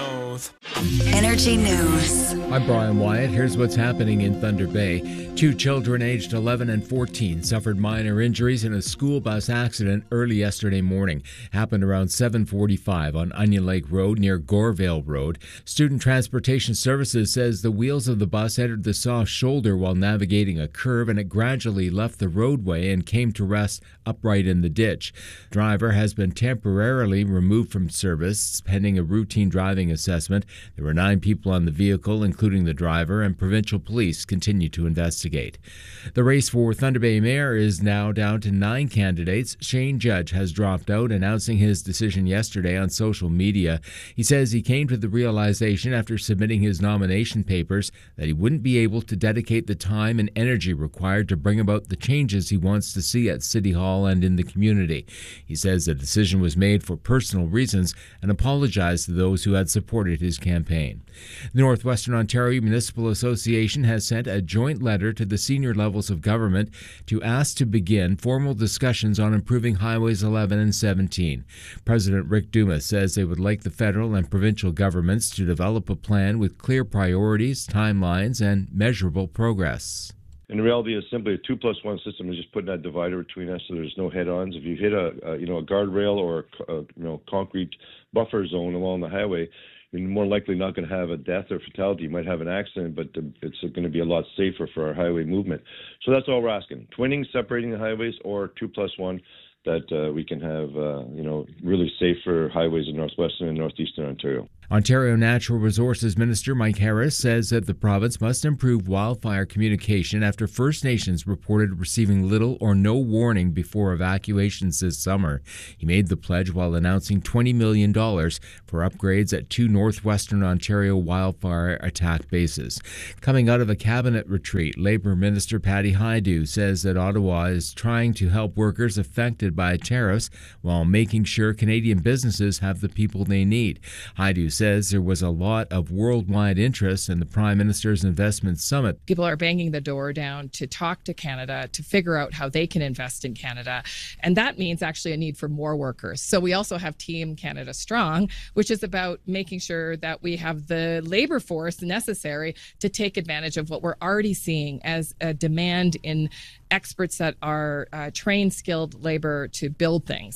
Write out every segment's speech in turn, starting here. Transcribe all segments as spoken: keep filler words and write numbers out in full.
knows. Energy News. I'm Brian Wyatt. Here's what's happening in Thunder Bay. Two children aged eleven and fourteen suffered minor injuries in a school bus accident early yesterday morning. Happened around seven forty-five on Onion Lake Road near Gorevale Road. Student Transportation Services says the wheels of the bus entered the soft shoulder while navigating a curve, and it gradually left the roadway and came to rest upright in the ditch. Driver has been temporarily removed from service pending a routine driving assessment. There were nine people on the vehicle, including the driver, and provincial police continue to investigate. The race for Thunder Bay Mayor is now down to nine candidates. Shane Judge has dropped out, announcing his decision yesterday on social media. He says he came to the realization after submitting his nomination papers that he wouldn't be able to dedicate the time and energy required to bring about the changes he wants to see at City Hall and in the community. He says the decision was made for personal reasons and apologized to those who had supported his campaign. The Northwestern Ontario Municipal Association has sent a joint letter to the senior levels of government to ask to begin formal discussions on improving Highways eleven and seventeen. President Rick Dumas says they would like the federal and provincial governments to develop a plan with clear priorities, timelines, and measurable progress. And the reality is simply a two plus one system is just putting that divider between us so there's no head-ons. If you hit a, a you know a guardrail or a, a you know concrete buffer zone along the highway, you're more likely not going to have a death or fatality. You might have an accident, but it's going to be a lot safer for our highway movement. So that's all we're asking: twinning, separating the highways, or two plus one, that uh, we can have uh, you know really safer highways in northwestern and northeastern Ontario. Ontario Natural Resources Minister Mike Harris says that the province must improve wildfire communication after First Nations reported receiving little or no warning before evacuations this summer. He made the pledge while announcing twenty million dollars for upgrades at two northwestern Ontario wildfire attack bases. Coming out of a cabinet retreat, Labour Minister Patty Hajdu says that Ottawa is trying to help workers affected by tariffs while making sure Canadian businesses have the people they need. Hajdu says there was a lot of worldwide interest in the Prime Minister's Investment Summit. People are banging the door down to talk to Canada, to figure out how they can invest in Canada. And that means actually a need for more workers. So we also have Team Canada Strong, which is about making sure that we have the labor force necessary to take advantage of what we're already seeing as a demand in experts that are uh, trained, skilled labor to build things.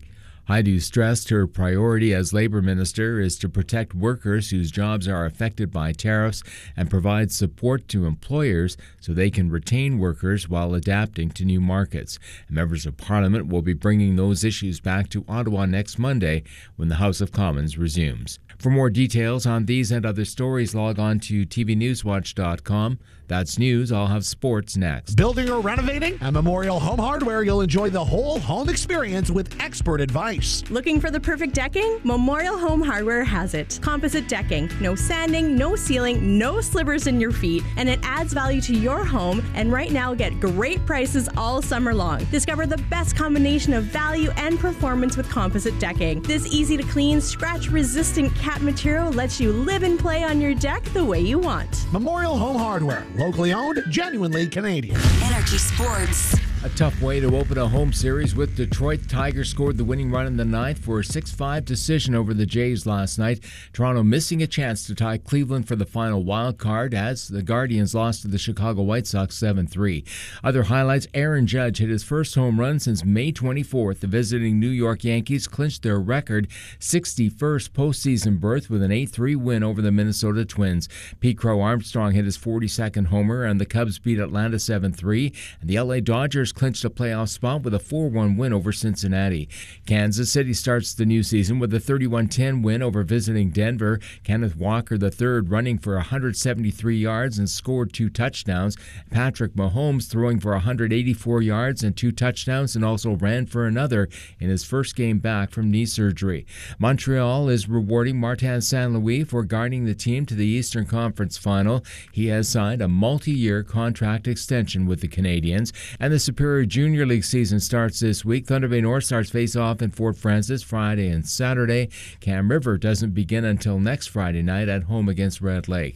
Hajdu stressed her priority as Labour Minister is to protect workers whose jobs are affected by tariffs and provide support to employers so they can retain workers while adapting to new markets. And members of Parliament will be bringing those issues back to Ottawa next Monday when the House of Commons resumes. For more details on these and other stories, log on to T V News Watch dot com. That's news. I'll have sports next. Building or renovating? At Memorial Home Hardware, you'll enjoy the whole home experience with expert advice. Looking for the perfect decking? Memorial Home Hardware has it. Composite decking. No sanding, no sealing, no slivers in your feet, and it adds value to your home. And right now, get great prices all summer long. Discover the best combination of value and performance with composite decking. This easy-to-clean, scratch-resistant cat material lets you live and play on your deck the way you want. Memorial Home Hardware. Locally owned, genuinely Canadian. Energy Sports. A tough way to open a home series with Detroit. Tigers scored the winning run in the ninth for a six five decision over the Jays last night. Toronto missing a chance to tie Cleveland for the final wild card as the Guardians lost to the Chicago White Sox seven three. Other highlights: Aaron Judge hit his first home run since May twenty-fourth. The visiting New York Yankees clinched their record sixty-first postseason berth with an eight three win over the Minnesota Twins. Pete Crow Armstrong hit his forty-second homer, and the Cubs beat Atlanta seven three. And the L A Dodgers clinched a playoff spot with a four one win over Cincinnati. Kansas City starts the new season with a thirty-one ten win over visiting Denver. Kenneth Walker the third running for one hundred seventy-three yards and scored two touchdowns. Patrick Mahomes throwing for one hundred eighty-four yards and two touchdowns and also ran for another in his first game back from knee surgery. Montreal is rewarding Martin Saint Louis for guiding the team to the Eastern Conference Final. He has signed a multi-year contract extension with the Canadians, and the Superior Junior League season starts this week. Thunder Bay North Stars face off in Fort Frances Friday and Saturday. Cam River doesn't begin until next Friday night at home against Red Lake.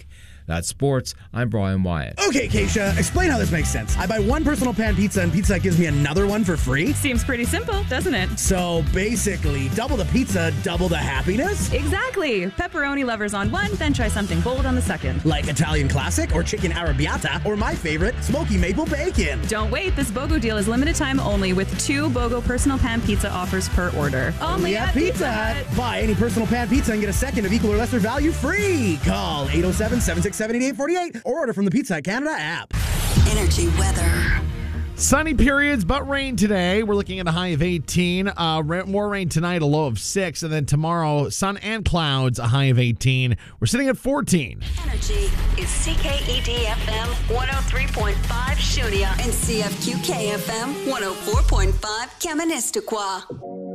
That's sports. I'm Brian Wyatt. Okay, Keisha, explain how this makes sense. I buy one personal pan pizza and Pizza Hut gives me another one for free? Seems pretty simple, doesn't it? So basically, double the pizza, double the happiness? Exactly. Pepperoni lovers on one, then try something bold on the second. Like Italian classic or chicken arrabbiata or my favorite, smoky maple bacon. Don't wait, this BOGO deal is limited time only with two BOGO personal pan pizza offers per order. Only at Pizza Hut. Buy any personal pan pizza and get a second of equal or lesser value free. Call eight oh seven, seven six seven, eight eight four eight or order from the Pizza Hut Canada app. Energy weather. Sunny periods, but rain today. We're looking at a high of eighteen. Uh, more rain tonight, a low of six. And then tomorrow, sun and clouds, a high of eighteen. We're sitting at fourteen. Energy is C K E D F M one oh three point five Shunia and C F Q K F M one oh four point five Kaministiquia.